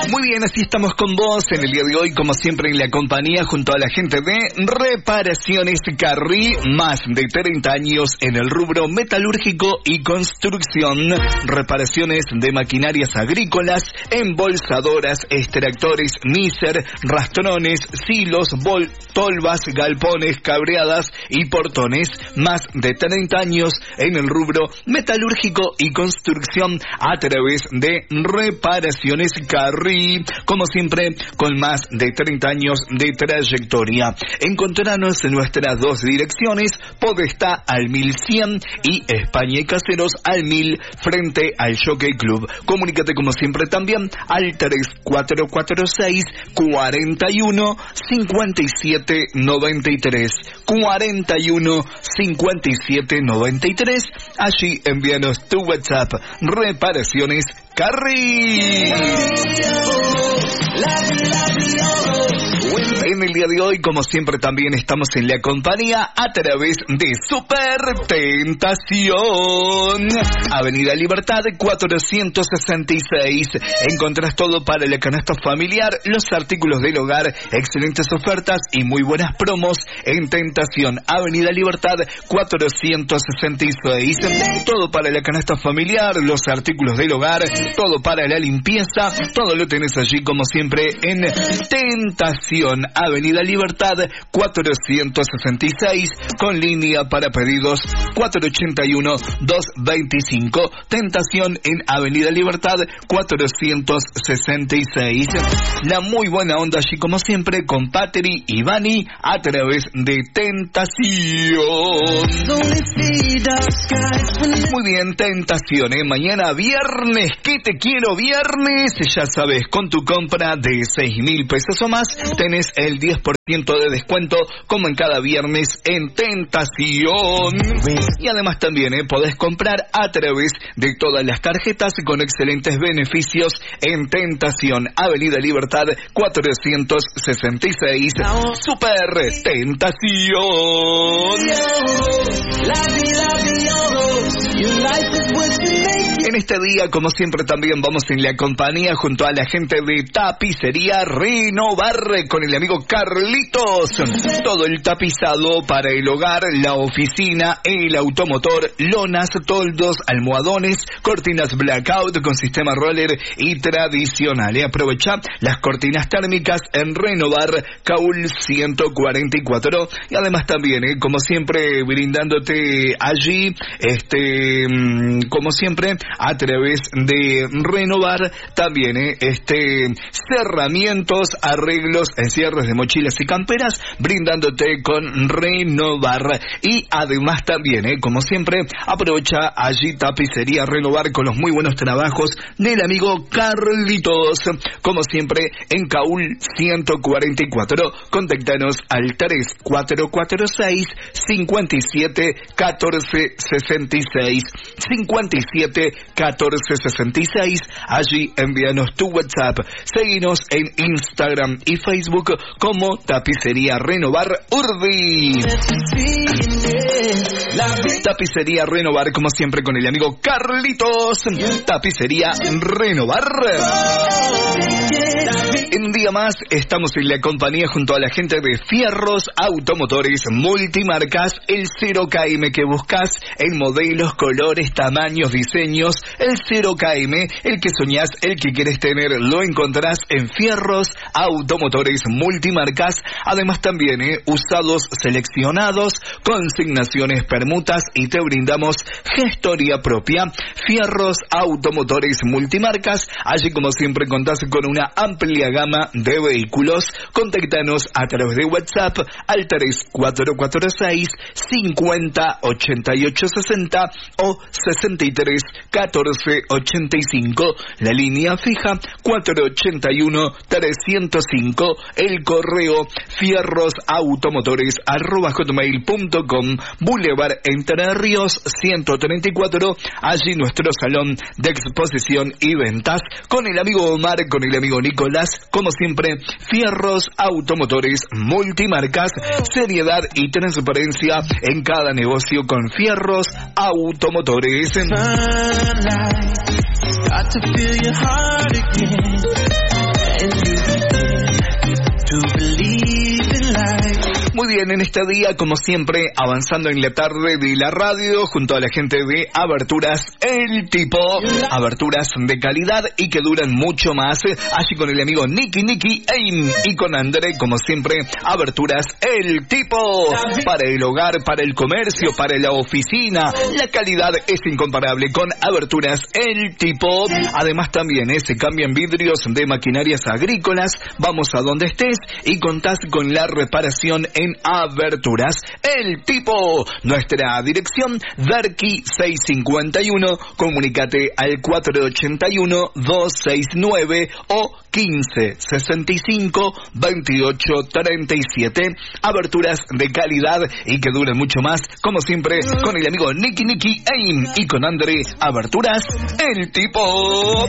Muy bien, así estamos con vos en el día de hoy, como siempre en la compañía junto a la gente de Reparaciones Carri, más de 30 años en el rubro metalúrgico y construcción, reparaciones de maquinarias agrícolas, embolsadoras, extractores, nícer, rastrones, silos, tolvas, galpones, cabreadas y portones, más de 30 años en el rubro metalúrgico y construcción a través de Reparaciones Carri, como siempre con más de 30 años de trayectoria. Encontrarnos en nuestras dos direcciones, Podestá al 1100 y España y Caseros al 1000 frente al Jockey Club. Comunícate como siempre también al 3446 41 57 93 41 57 93. Allí envíanos tu WhatsApp. Reparaciones Carri. En el día de hoy, como siempre, también estamos en la compañía a través de Super Tentación. Avenida Libertad 466. Encontrás todo para la canasta familiar, los artículos del hogar, excelentes ofertas y muy buenas promos en Tentación. Avenida Libertad 466. Todo para la canasta familiar, los artículos del hogar, todo para la limpieza, todo lo tenés allí como siempre en Tentación. Avenida Libertad 466 con línea para pedidos 481-225. Tentación en Avenida Libertad 466. La muy buena onda allí como siempre con Patri y Vani a través de Tentación. Muy bien, Tentación, mañana viernes, ¿qué te quiero viernes? Ya sabes, con tu compra de 6.000 pesos o más tenés el 10% de descuento como en cada viernes en Tentación. Y además también podés comprar a través de todas las tarjetas con excelentes beneficios en Tentación. Avenida Libertad 466. Super Tentación. En este día, como siempre, también vamos en la compañía junto a la gente de Tapicería Renovar con el amigo Carlitos. Todo el tapizado para el hogar, la oficina, el automotor, lonas, toldos, almohadones, cortinas blackout con sistema roller y tradicional. Aprovecha las cortinas térmicas en Renovar Caul 144. Y además también, como siempre, brindándote allí, como siempre, a través de Renovar también cerramientos, arreglos, cierres de mochilas y camperas, brindándote con Renovar. Y además también, como siempre, aprovecha allí Tapicería Renovar con los muy buenos trabajos del amigo Carlitos, como siempre en Caul 144. Contáctanos al 3446 57 14 66 57 14 66. Allí envíanos tu WhatsApp. Seguinos en Instagram y Facebook como Tapicería Renovar Urdi. Tapicería Renovar, como siempre, con el amigo Carlitos. Tapicería Renovar. En un día más estamos en la compañía junto a la gente de Fierros Automotores Multimarcas, el 0KM que buscas en modelos, colores, tamaños, diseños. El 0KM, el que soñás, el que quieres tener, lo encontrás en Fierros Automotores Multimarcas. Además también usados seleccionados, consignaciones, permutas, y te brindamos gestoría propia. Fierros Automotores Multimarcas. Allí como siempre contás con una amplia gama de vehículos. Contáctanos a través de WhatsApp al 3446 50 88 60 o 63 14 85. La línea fija 481 305. El correo fierrosautomotores@hotmail.com. Boulevard Entre Ríos 134. Allí nuestro salón de exposición y ventas con el amigo Omar, con el amigo Nicolás. Como siempre, Fierros Automotores Multimarcas. Seriedad y transparencia en cada negocio con Fierros Automotores. Got to feel your heart again. bien, en este día, como siempre, avanzando en la tarde de la radio, junto a la gente de Aberturas El Tipo, aberturas de calidad y que duran mucho más, allí con el amigo Nicky Aim y con André, como siempre, Aberturas El Tipo, para el hogar, para el comercio, para la oficina, la calidad es incomparable con Aberturas El Tipo. Además también se cambian vidrios de maquinarias agrícolas, vamos a donde estés y contás con la reparación en Aberturas El Tipo. Nuestra dirección, Darqui 651, comunícate al 481-269 o 1565-2837. Aberturas de calidad y que duren mucho más, como siempre, con el amigo Nicky Aim y con André, Aberturas El Tipo.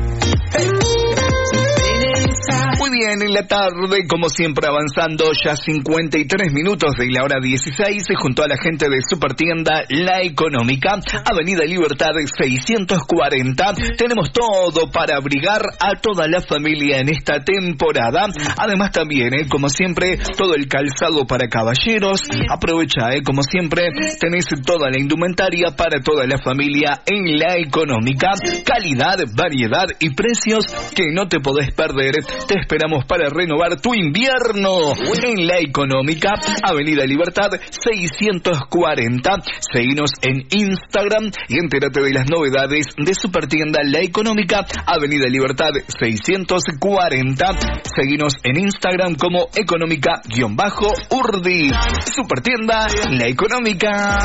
Muy bien, en la tarde, como siempre, avanzando ya 53 minutos de la hora 16, junto a la gente de Supertienda La Económica, Avenida Libertad 640. Tenemos todo para abrigar a toda la familia en esta temporada. Además también, como siempre, todo el calzado para caballeros. Aprovecha, como siempre, tenés toda la indumentaria para toda la familia en La Económica. Calidad, variedad y precios que no te podés perder. Te esperamos para renovar tu invierno en La Económica, Avenida Libertad 640. Seguinos en Instagram y entérate de las novedades de Supertienda La Económica, Avenida Libertad 640. Seguinos en Instagram como económica_urdi. Supertienda La Económica.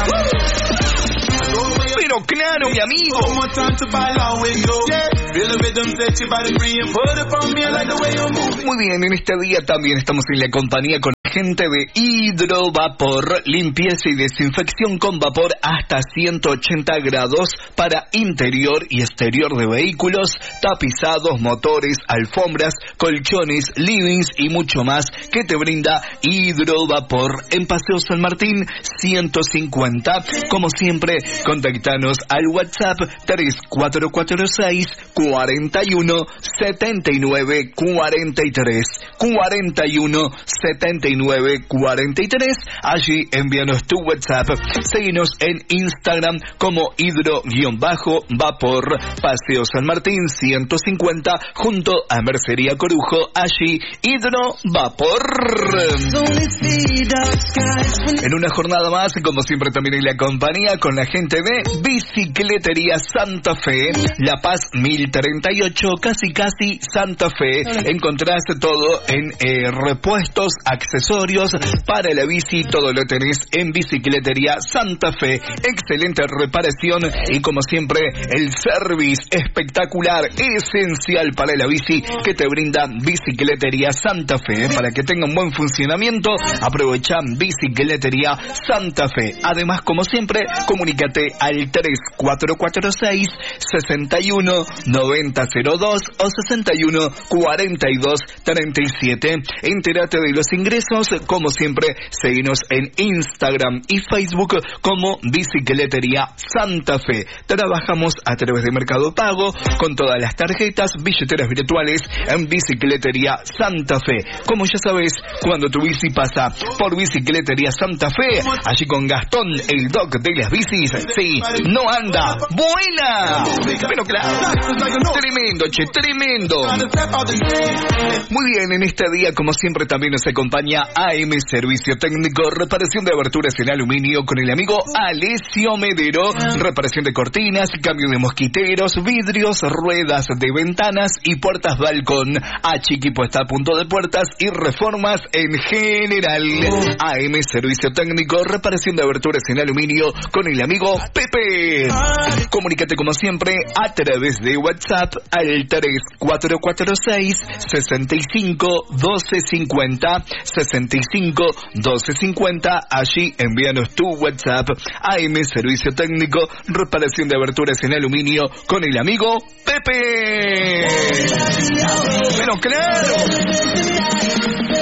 Pero claro, mi amigo. Muy bien, en este día también estamos en la compañía con gente de Hidrovapor, limpieza y desinfección con vapor hasta 180 grados para interior y exterior de vehículos, tapizados, motores, alfombras, colchones, livings y mucho más que te brinda Hidrovapor en Paseo San Martín 150. Como siempre, contactanos al WhatsApp 3446 41 79 43 41 79 43. Allí envíanos tu WhatsApp. Seguinos en Instagram como hidro-vapor, Paseo San Martín 150, junto a Mercería Corujo. Allí Hidrovapor. En una jornada más, como siempre, también en la compañía con la gente de Bicicletería Santa Fe, La Paz 1038, casi Santa Fe. Encontrás todo en repuestos, accesorios para la bici, todo lo tenés en Bicicletería Santa Fe. Excelente reparación y, como siempre, el service espectacular, esencial para la bici que te brinda Bicicletería Santa Fe. Para que tenga un buen funcionamiento, aprovecha Bicicletería Santa Fe. Además, como siempre, comunícate al 3446 61 9002 o 61 42 37. Entérate de los ingresos. Como siempre, seguinos en Instagram y Facebook como Bicicletería Santa Fe. Trabajamos a través de Mercado Pago con todas las tarjetas, billeteras virtuales en Bicicletería Santa Fe. Como ya sabes, cuando tu bici pasa por Bicicletería Santa Fe, allí con Gastón, el doc de las bicis, sí, no anda, vuela. Pero claro, tremendo, tremendo. Muy bien, en este día, como siempre, también nos acompaña AM Servicio Técnico, reparación de aberturas en aluminio con el amigo Alessio Medero, reparación de cortinas, cambio de mosquiteros, vidrios, ruedas de ventanas y puertas balcón, achiquipuesta a punto de puertas y reformas en general. AM Servicio Técnico, reparación de aberturas en aluminio con el amigo Pepe. Comunícate como siempre a través de WhatsApp al 3446 65 1250 65 1250. Allí envíanos tu WhatsApp. AM Servicio Técnico, reparación de aberturas en aluminio con el amigo Pepe. Pero claro.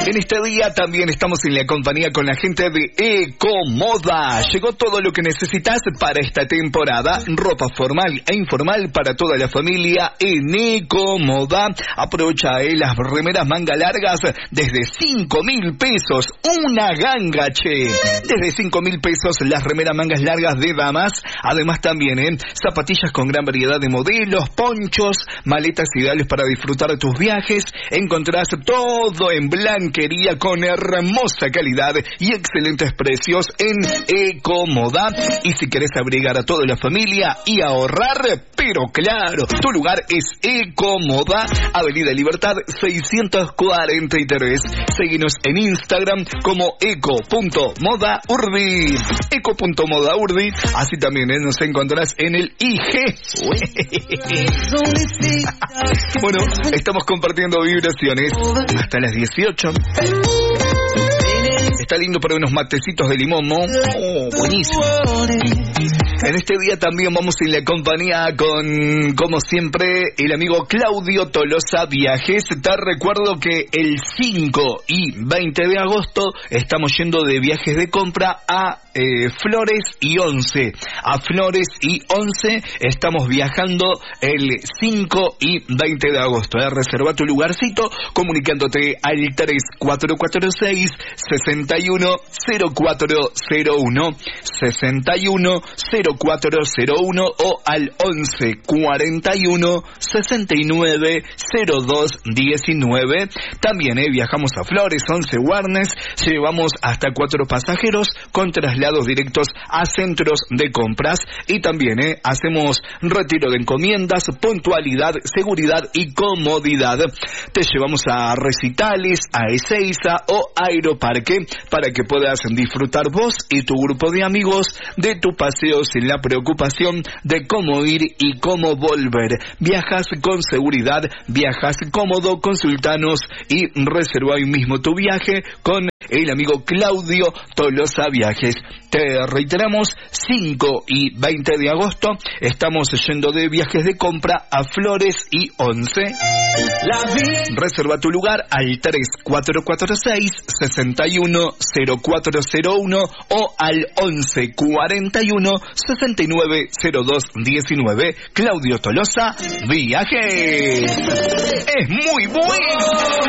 En este día también estamos en la compañía con la gente de Ecomoda. Llegó todo lo que necesitas para esta temporada. Ropa formal e informal para toda la familia en Ecomoda. Aprovecha las remeras manga largas desde 5.000 pesos. Una ganga, che. Desde 5.000 pesos las remeras mangas largas de damas. Además también zapatillas con gran variedad de modelos, ponchos, maletas ideales para disfrutar de tus viajes. Encontrás todo en blanquería con hermosa calidad y excelentes precios en Ecomoda. Y si querés abrigar a toda la familia y ahorrar, pero claro, tu lugar es Ecomoda, Avenida Libertad 643. Seguinos en Instagram como eco.modaurdi. Eco.modaurdi. Así también nos encontrarás en el IG. Bueno, estamos compartiendo vibraciones hasta las 18. Está lindo para unos matecitos de limón, ¿no? Oh, buenísimo. En este día también vamos en la compañía con, como siempre, el amigo Claudio Tolosa Viajes. Te recuerdo que el 5 y 20 de agosto estamos yendo de viajes de compra a Flores y 11. A Flores y 11 estamos viajando el 5 y 20 de agosto. Reserva tu lugarcito comunicándote al 3446-610401, 610401 o al 1141-690219. También viajamos a Flores, 11 Warnes, llevamos hasta 4 pasajeros con traslados directos a centros de compras y también hacemos retiro de encomiendas, puntualidad, seguridad y comodidad. Te llevamos a recitales, a Ezeiza o Aeroparque para que puedas disfrutar vos y tu grupo de amigos de tu paseo sin la preocupación de cómo ir y cómo volver. Viajas con seguridad, viajas cómodo, consultanos y reserva hoy mismo tu viaje con el amigo Claudio Tolosa Viajes. Te reiteramos, 5 y 20 de agosto estamos yendo de viajes de compra a Flores y 11. Reserva tu lugar al 3446-610401 o al 1141-690219. Claudio Tolosa Viajes. ¡Es muy bueno!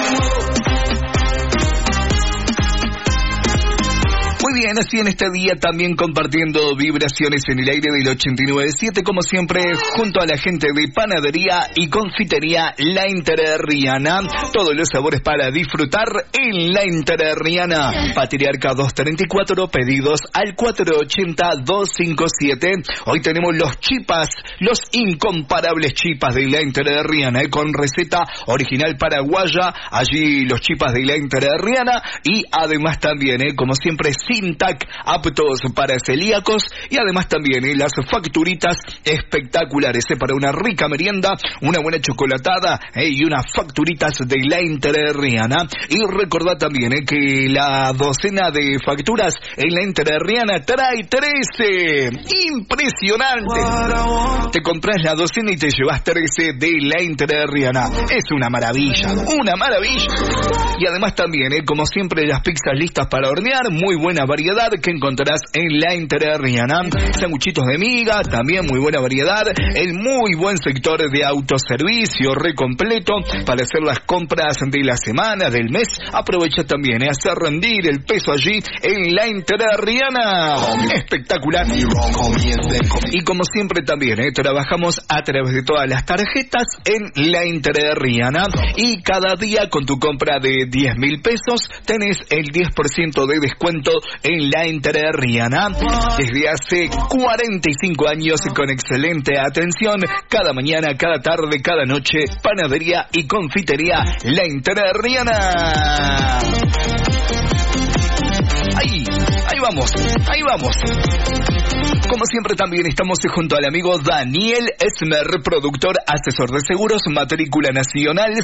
Muy bien, así en este día también compartiendo vibraciones en el aire del 89.7, como siempre, junto a la gente de Panadería y Confitería La Entrerriana. Todos los sabores para disfrutar en La Entrerriana. Patriarca 234, pedidos al 480-257. Hoy tenemos los chipas, los incomparables chipas de La Entrerriana, con receta original paraguaya. Allí los chipas de La Entrerriana y además también, como siempre, Sintac, aptos para celíacos y además también las facturitas espectaculares para una rica merienda, una buena chocolatada y unas facturitas de La Entrerriana. Y recordad también que la docena de facturas en La Entrerriana trae 13. ¡Impresionante! Te compras la docena y te llevas 13 de La Entrerriana. Es una maravilla, una maravilla. Y además también, como siempre, las pizzas listas para hornear, muy buena variedad que encontrarás en La Entrerriana. Sanguchitos de miga, también muy buena variedad. El muy buen sector de autoservicio, recompleto para hacer las compras de la semana, del mes. Aprovecha también hacer rendir el peso allí en La Entrerriana. Espectacular. Y como siempre también trabajamos a través de todas las tarjetas en La Entrerriana. Y cada día con tu compra de 10.000 pesos tenés el 10% de descuento en La Entrerriana. Desde hace 45 años con excelente atención, cada mañana, cada tarde, cada noche, Panadería y Confitería La Entrerriana. Ahí vamos. Como siempre también estamos junto al amigo Daniel Esmer, productor, asesor de seguros, matrícula nacional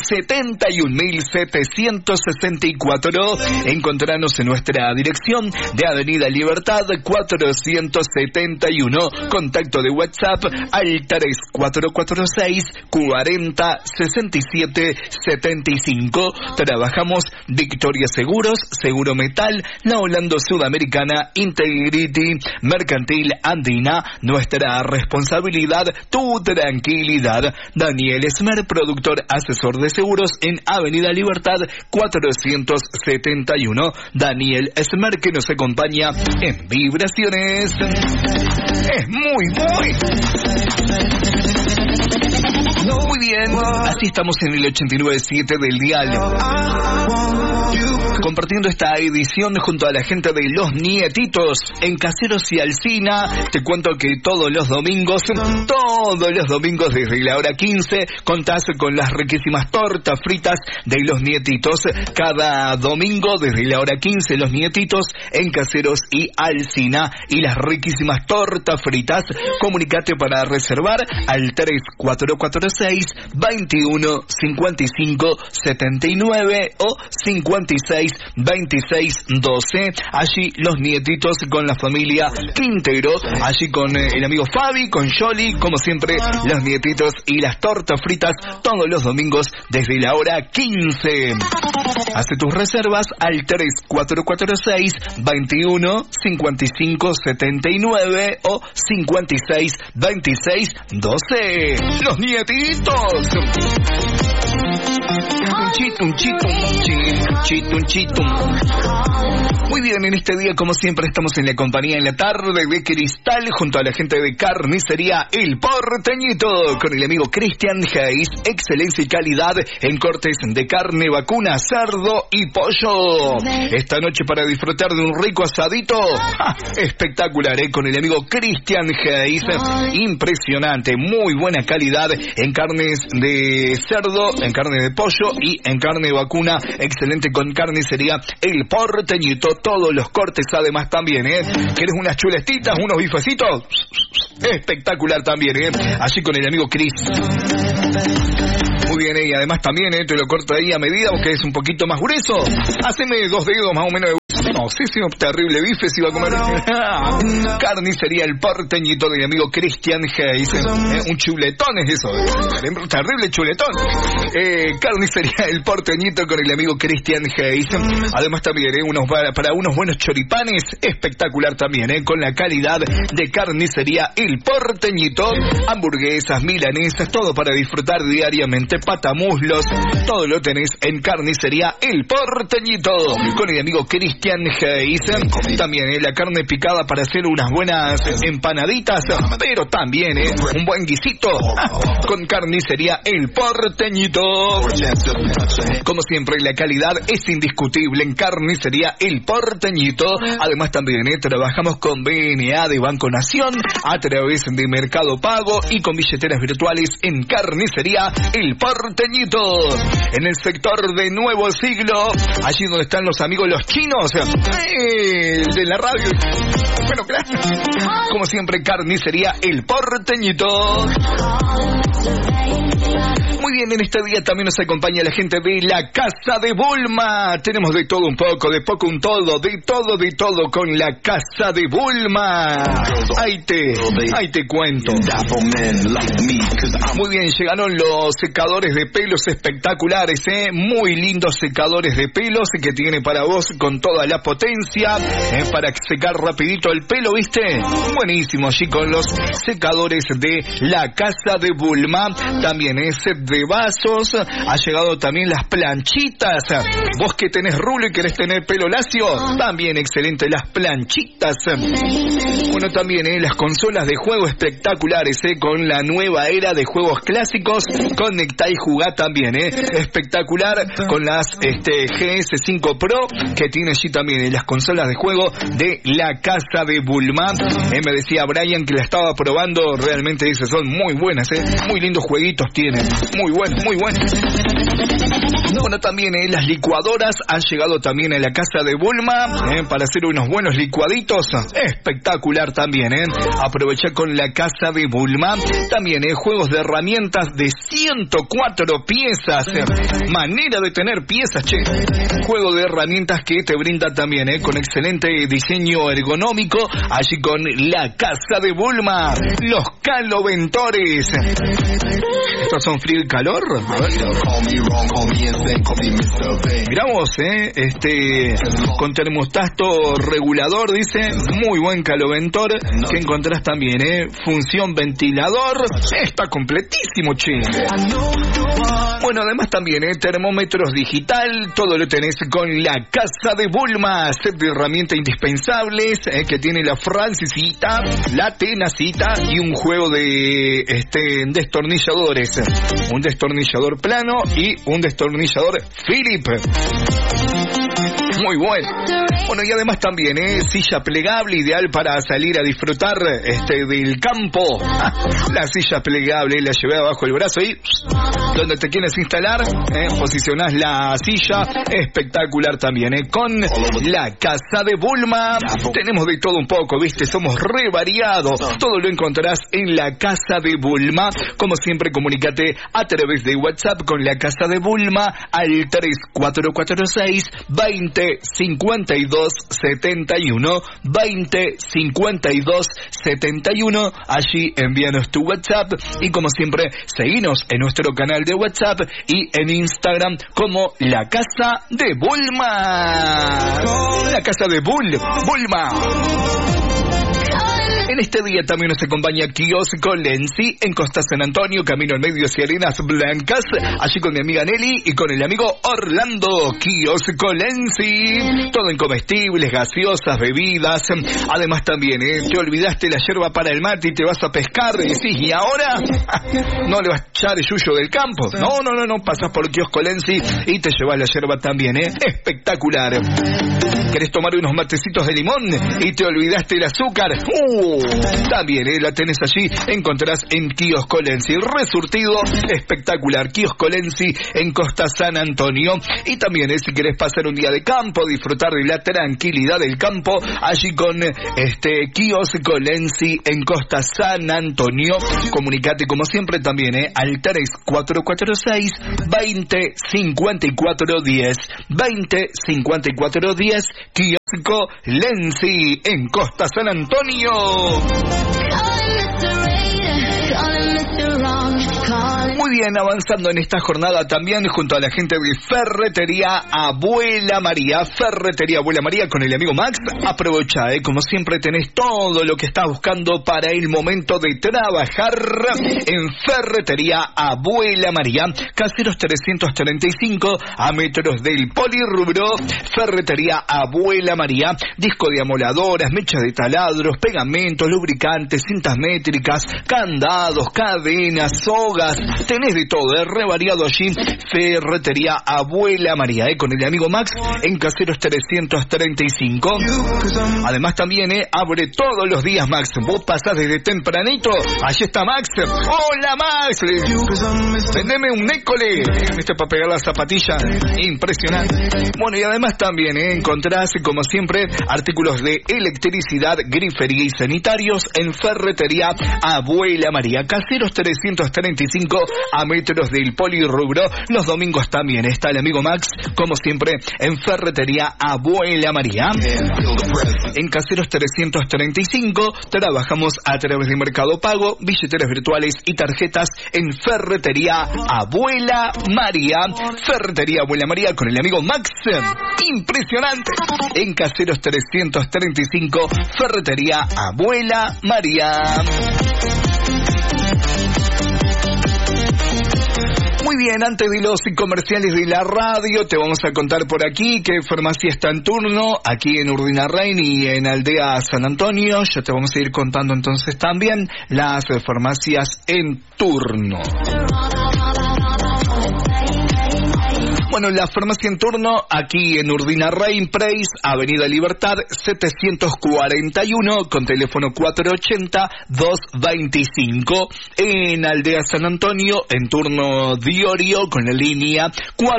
71.764. Encontranos en nuestra dirección de Avenida Libertad 471. Contacto de WhatsApp al 3446 40 67 75. Trabajamos Victoria Seguros, Seguro Metal, La Holando Sudamericana, Integrity, Mercantil Andina. Nuestra responsabilidad, tu tranquilidad. Daniel Esmer, productor, asesor de seguros en Avenida Libertad 471. Daniel Esmer, que nos acompaña en Vibraciones. Es muy bien. Así estamos en el 89.7 del dial, compartiendo esta edición junto a la gente de Los Nietitos en Caseros y Alsina. Te cuento que todos los domingos desde la hora 15 contás con las riquísimas tortas fritas de Los Nietitos. Cada domingo desde la hora 15 Los Nietitos en Caseros y Alsina y las riquísimas tortas fritas. Comunicate para reservar al 3446 21 55 79 o 56 26 12. Allí Los Nietitos con la familia Quintero, allí con el amigo Fabi, con Yoli, como siempre, Los Nietitos y las tortas fritas todos los domingos desde la hora 15. Hace tus reservas al 3446 21 55 79 o 56 26 12. Los Nietitos. Un chito. Muy bien, en este día, como siempre, estamos en la compañía en la tarde de Cristal, junto a la gente de Carnicería El Porteñito, con el amigo Cristian Hayes. Excelencia y calidad en cortes de carne, vacuna, cerdo y pollo. Esta noche para disfrutar de un rico asadito. Espectacular, con el amigo Cristian Hayes. Impresionante, muy buena calidad en carnes de cerdo, en carne de pollo y en carne vacuna. Excelente con Carnicería El Porteñito. Todos los cortes además también, ¿Quieres unas chuletitas, unos bifecitos? Espectacular también, Allí con el amigo Chris. Muy bien, y además también, te lo corto ahí a medida, porque es un poquito más grueso. Haceme 2 dedos más o menos de... No, sí, terrible bife si iba a comer. Carnicería El Porteñito de mi amigo Cristian Hayes. Un chuletón es eso. Terrible chuletón. Carnicería El Porteñito con el amigo Cristian Hayes. Además también, para unos buenos choripanes. Espectacular también, con la calidad de Carnicería El Porteñito. Hamburguesas, milanesas, todo para disfrutar diariamente. Patamuslos, todo lo tenés en Carnicería El Porteñito con el amigo Cristian Hayes. También la carne picada para hacer unas buenas empanaditas, pero también un buen guisito con Carnicería El Porteñito. Como siempre, la calidad es indiscutible en Carnicería El Porteñito. Además también trabajamos con BNA de Banco Nación a través de Mercado Pago y con billeteras virtuales en Carnicería El Porteñito. En el sector de Nuevo Siglo, allí donde están los amigos los chinos de la radio. Bueno, claro. Como siempre, Carnicería El Porteñito. Muy bien, en este día también nos acompaña la gente de la Casa de Bulma. Tenemos de todo un poco, de poco un todo, de todo con la Casa de Bulma. Ahí te cuento. Muy bien, llegaron los secadores de pelos espectaculares, muy lindos secadores de pelos que tiene para vos con toda la potencia, para secar rapidito el pelo, ¿viste? Buenísimo, allí con los secadores de la Casa de Bulma. También set de vasos, ha llegado también las planchitas. Vos que tenés rulo y querés tener pelo lacio, también excelente las planchitas. Bueno, también las consolas de juego espectaculares, con la nueva era de juegos clásicos. Conectá y jugá también, espectacular con las GS5 Pro que tiene allí también las consolas de juego de la Casa de Bulma. Me decía Brian que la estaba probando, realmente dice, son muy buenas, muy lindos jueguitos tienen, muy buenos. Bueno, Bueno, también las licuadoras han llegado también a la casa de Bulma para hacer unos buenos licuaditos. Espectacular también, Aprovecha con la casa de Bulma. También juegos de herramientas de 104 piezas. Manera de tener piezas, che. Juego de herramientas que te brinda también con excelente diseño ergonómico. Allí con la casa de Bulma. Los caloventores. ¿Estos son frío y calor? A ver. Miramos, con termostato regulador, dice. Muy buen caloventor. Que encontrás también, función ventilador. Está completísimo, che. Bueno, además también, termómetros digital. Todo lo tenés con la casa de Bulma. Set de herramientas indispensables que tiene la Francisita, la Tenacita y un juego de destornilladores. Un destornillador plano y un destornillador Philip. Muy bueno. Bueno, y además también, silla plegable, ideal para salir a disfrutar del campo. La silla plegable, la llevé abajo el brazo y donde te quieres instalar, posicionás la silla. Espectacular también, con la casa de Bulma. Tenemos de todo un poco, ¿viste? Somos re variados. Todo lo encontrarás en la casa de Bulma. Como siempre, comunícate a través de WhatsApp con la casa de Bulma al 3446 20 52 71 20 52 71. Allí envíanos tu WhatsApp y como siempre seguinos en nuestro canal de WhatsApp y en Instagram como la casa de Bulma. La casa de Bulma. En este día también nos acompaña Kiosco Lenzi en Costa San Antonio, camino al medio hacia Arenas Blancas, allí con mi amiga Nelly y con el amigo Orlando. Kiosco Lenzi, todo en comestibles, gaseosas, bebidas. Además también, te olvidaste la yerba para el mate y te vas a pescar y decís, ¿y ahora? No le vas a echar el yuyo del campo. No, pasás por Kiosco Lenzi y te llevas la yerba también, Espectacular. ¿Querés tomar unos matecitos de limón y te olvidaste el azúcar? También la tenés allí, encontrarás en Kiosco Lenzi. Resurtido espectacular, Kiosco Lenzi en Costa San Antonio. Y también si querés pasar un día de campo, disfrutar de la tranquilidad del campo, allí con Kiosco Lenzi en Costa San Antonio. Comunicate como siempre también al 3446 20 54 10 20 54 10. Kiosco Lenzi en Costa San Antonio. Muy bien, avanzando en esta jornada también junto a la gente de Ferretería Abuela María. Ferretería Abuela María con el amigo Max. Aprovecha, como siempre tenés todo lo que estás buscando para el momento de trabajar en Ferretería Abuela María. Caseros 335 a metros del Polirrubro. Ferretería Abuela María. Disco de amoladoras, mechas de taladros, pegamentos, lubricantes, cintas métricas, candados, cadenas, sogas. Tenés de todo, re variado allí. Ferretería Abuela María, con el amigo Max en Caseros 335. Además también abre todos los días Max. Vos pasás desde tempranito, allí está Max. Hola Max, vendeme un nécole, para pegar la zapatilla. Impresionante. Bueno, y además también encontrás como siempre artículos de electricidad, grifería y sanitarios en Ferretería Abuela María. Caseros 335 a metros del Polirrubro. Los domingos también está el amigo Max, como siempre, en Ferretería Abuela María. En Caseros 335 trabajamos a través de Mercado Pago, billeteras virtuales y tarjetas en Ferretería Abuela María. Ferretería Abuela María con el amigo Max. Impresionante. En Caseros 335, Ferretería Abuela María. Muy bien, antes de los comerciales de la radio, te vamos a contar por aquí que farmacia está en turno, aquí en Urdinarrain y en Aldea San Antonio. Ya te vamos a ir contando entonces también las farmacias en turno. Bueno, la farmacia en turno aquí en Urdinarrain Preis, Avenida Libertad 741, con teléfono 480-225. En Aldea San Antonio, en turno Diorio, con la línea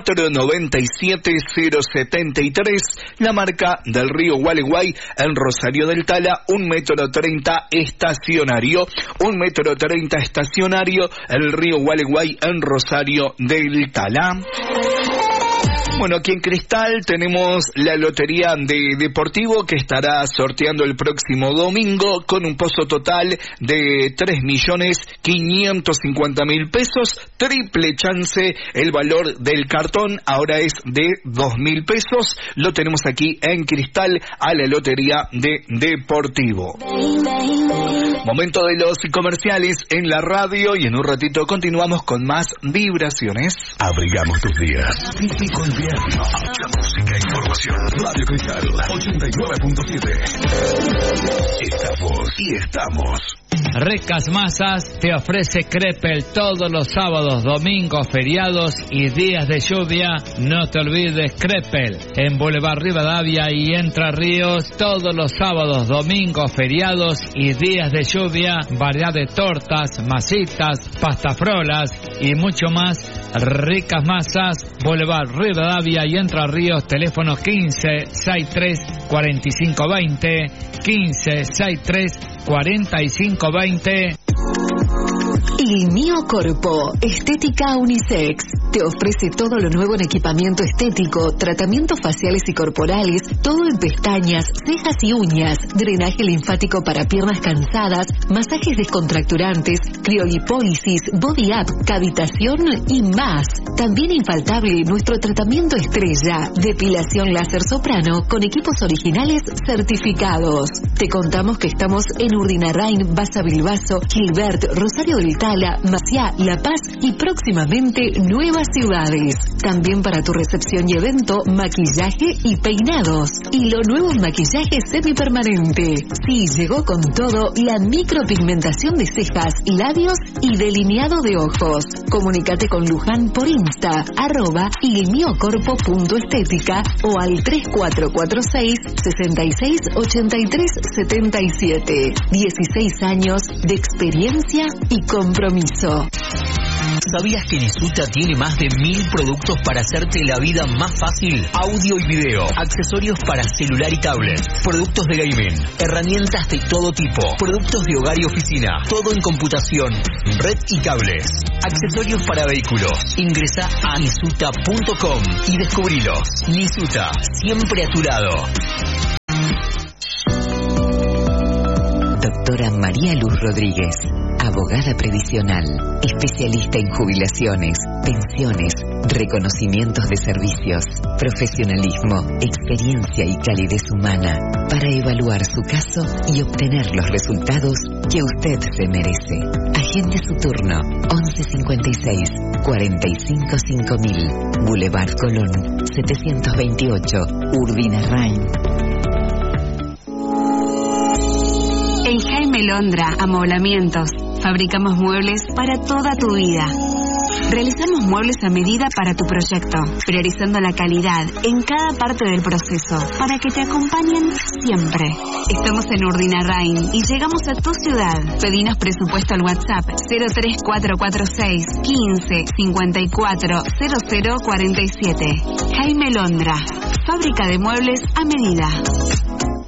497-073. La marca del río Gualeguay, en Rosario del Tala, 1,30 m estacionario. 1,30 m estacionario, el río Gualeguay, en Rosario del Tala. Bueno, aquí en Cristal tenemos la lotería de Deportivo, que estará sorteando el próximo domingo con un pozo total de 3.550.000 pesos. Triple chance, el valor del cartón ahora es de 2.000 pesos. Lo tenemos aquí en Cristal, a la lotería de Deportivo. Momento de los comerciales en la radio, y en un ratito continuamos con más vibraciones. Abrigamos tus días. Típico invierno. Mucha música e información. Radio Cristal 89.7. Estamos y estamos. Ricas Masas te ofrece Crepel todos los sábados, domingos, feriados y días de lluvia. No te olvides, Crepel en Boulevard Rivadavia y Entre Ríos, todos los sábados, domingos, feriados y días de lluvia. Variedad de tortas, masitas, pastafrolas y mucho más. Ricas Masas, Boulevard Rivadavia y Entre Ríos, teléfono 1563-4520, 1563-4520. Il Mio Corpo, estética unisex, te ofrece todo lo nuevo en equipamiento estético, tratamientos faciales y corporales, todo en pestañas, cejas y uñas, drenaje linfático para piernas cansadas, masajes descontracturantes, criolipólisis, body up, cavitación y más. También infaltable nuestro tratamiento estrella, depilación láser soprano con equipos originales certificados. Te contamos que estamos en Urdinarrain, Baza Bilbaso, Gilbert, Rosario del Tala, Maciá, La Paz y próximamente nuevas ciudades. También para tu recepción y evento, maquillaje y peinados. Y lo nuevo en maquillaje semipermanente. Sí, llegó con todo la micropigmentación de cejas, labios y delineado de ojos. Comunicate con Luján por Insta, @ilmiocorpo.estética o al 3446-668377. 16 años de experiencia y compromiso. ¿Sabías que Nisuta tiene más de 1000 productos para hacerte la vida más fácil? Audio y video, accesorios para celular y tablet, productos de gaming, herramientas de todo tipo, productos de hogar y oficina, todo en computación, red y cables, accesorios para vehículos. Ingresa a nisuta.com y descubrilos. Nisuta, siempre a tu lado. Doctora María Luz Rodríguez, abogada previsional, especialista en jubilaciones, pensiones, reconocimientos de servicios, profesionalismo, experiencia y calidez humana para evaluar su caso y obtener los resultados que usted se merece. Agende su turno 1156 45 5000, Boulevard Colón 728, Urdinarrain. En Jaime Londra Amoblamientos fabricamos muebles para toda tu vida. Realizamos muebles a medida para tu proyecto, priorizando la calidad en cada parte del proceso para que te acompañen siempre. Estamos en Urdinarrain y llegamos a tu ciudad. Pedinos presupuesto al WhatsApp 03446 15 54 0047. Jaime Londra, fábrica de muebles a medida.